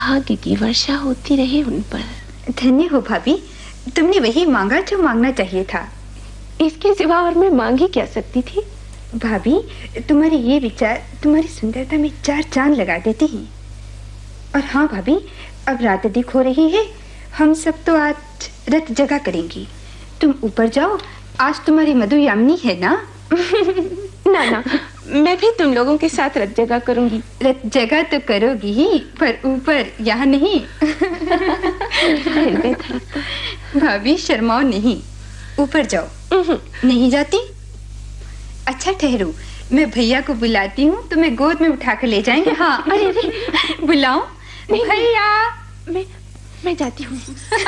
भाग्य की वर्षा होती रहे उन पर। धन्य हो भाभी, तुमने वही मांगा जो मांगना चाहिए था। इसके सिवा और मैं मांग ही क्या सकती थी? भाभी, तुम्हारे ये विचार तुम्हारी सुंदरता में चार चांद लगा देते हैं। और हाँ भाभी, अब रात अधिक हो रही है, हम सब तो आज रथ जगा करेंगे। तुम ऊपर जाओ, आज तुम्हारी मधु यामिनी है ना? ना ना, मैं भी तुम लोगों के साथ रथ जगा करूंगी। रथ जगा तो करोगी ही, पर ऊपर यहाँ नहीं। भाभी शर्माओ नहीं, ऊपर जाओ। नहीं जाती? अच्छा ठहरो, मैं भैया को बुलाती हूँ, तुम्हें गोद में उठा कर ले जाएंगे। हाँ अरे बुलाओ भैया। मैं जाती हूँ।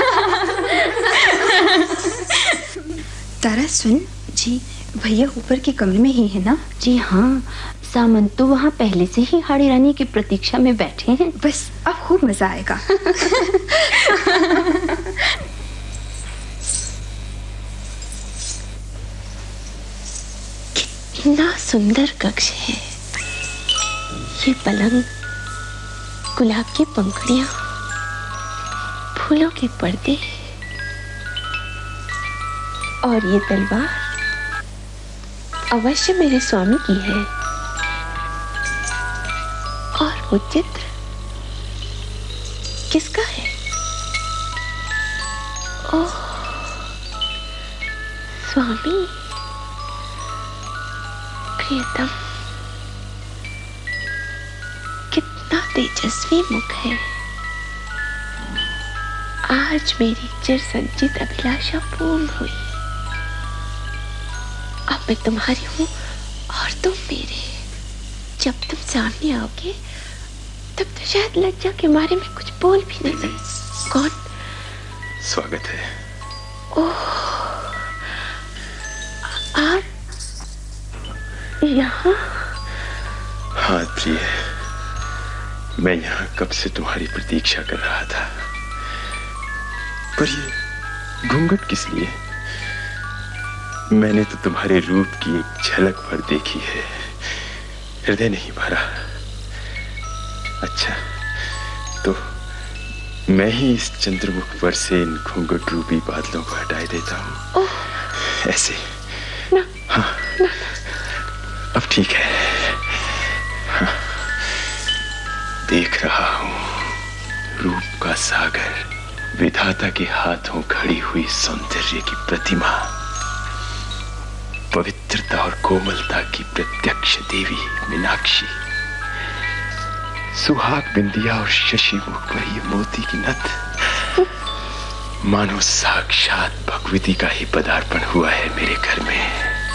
तारा सुन जी, भैया ऊपर के कमरे में ही है ना? जी हाँ, सामंत तो वहाँ पहले से ही हाड़ी रानी की प्रतीक्षा में बैठे हैं। बस अब खूब मजा आएगा। कितना सुंदर कक्ष है ये। पलंग, गुलाब की पंखुड़ियां, फूलों के पर्दे और ये तलवार अवश्य मेरे स्वामी की है। और वो चित्र किसका है? ओह, स्वामी, प्रियतम, कितना तेजस्वी मुख है। आज मेरी चिर संचित अभिलाषा पूर्ण हुई। अब मैं तुम्हारी हूँ और तुम मेरे। जब तुम सामने आओगे तब तो शायद लज्जा के मारे में कुछ बोल भी नहीं सकती। कौन? स्वागत है। ओह, आप यहाँ? हाँ प्रिय, मैं यहाँ कब से तुम्हारी प्रतीक्षा कर रहा था। पर ये घूंघट किस लिए? मैंने तो तुम्हारे रूप की एक झलक भर देखी है, हृदय नहीं भरा। अच्छा, तो मैं ही इस चंद्रमुख पर से इन घूंघट रूपी बादलों को हटाए देता हूँ। ऐसे ना, हाँ ना। अब ठीक है। हाँ, देख रहा हूँ रूप का सागर, विधाता के हाथों खड़ी हुई सौंदर्य की प्रतिमा, पवित्रता और कोमलता की प्रत्यक्ष देवी मीनाक्षी, सुहाग बिंदिया और शशि मुख पर ये मोती की नथ, मानो साक्षात भगवती का ही पदार्पण हुआ है मेरे घर में।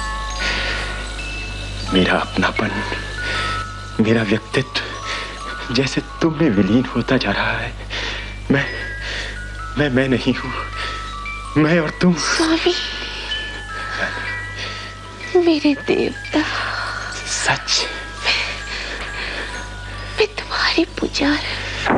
मेरा अपनापन, मेरा व्यक्तित्व जैसे तुम में विलीन होता जा रहा है। मैं नहीं हूं, मैं और तुम। स्वामी, मेरे देवता, सच मैं तुम्हारी पुजारी।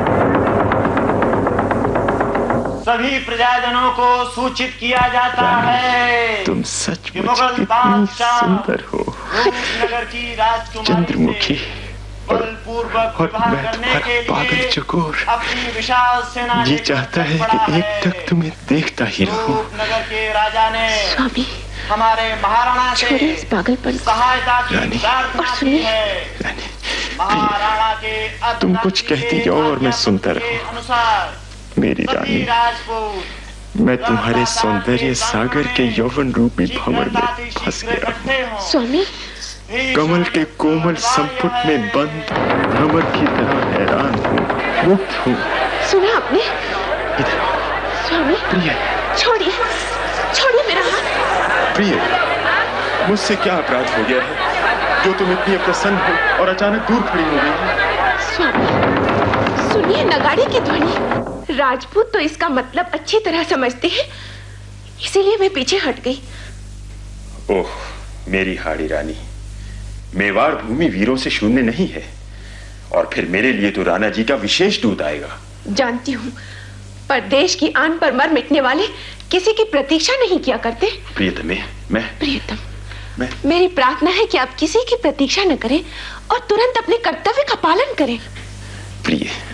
सभी प्रजाजनों को सूचित किया जाता है तुम सचमुच कितनी सुंदर हो, नगर की राजकुमारी चंद्रमुखी, और मैं तुम्हारा पागल चकोर अपनी विशाल सेना जी चाहता है कि एक तक तुम्हें देखता ही रहूं। नगर के राजा ने स्वामी, हमारे महाराणा से इस पागलपन सहायता की और सुनिए, रानी, महाराणा के तुम कुछ कहती जाओ और मैं सुनता रहूं। मेरी रानी, मैं तुम्हारे सौंदर्य सागर के यौवन रूपी भंवर में फंस गया हूँ। स्वामी, कमल के कोमल संपुट में बंद भंवर की तरह हैरान हूँ, मुक्त हूँ। सुना आपने? इधर स्वामी, प्रिय, छोड़िए, छोड़िए मेरा हाथ। प्रिय, मुझसे क्या अपराध हो गया है जो तुम इतनी प्रसन्न हो और अचानक दूर खड़ी हो गई हो? स्वामी, सुनिए नगाड़े की ध्वनि। राजपूत तो इसका मतलब अच्छी तरह समझते हैं, इसीलिए मैं पीछे हट गई। ओह मेरी हाड़ी रानी, मेवाड़ भूमि वीरों से शून्य नहीं है, और फिर मेरे लिए तो राणा जी का विशेष दूत आएगा। जानती हूँ, पर देश की आन पर मर मिटने वाले किसी की प्रतीक्षा नहीं किया करते। प्रियतमे, प्रियतम, मेरी प्रार्थना है कि आप किसी की प्रतीक्षा न करें और तुरंत अपने कर्तव्य का पालन करें। प्रिय,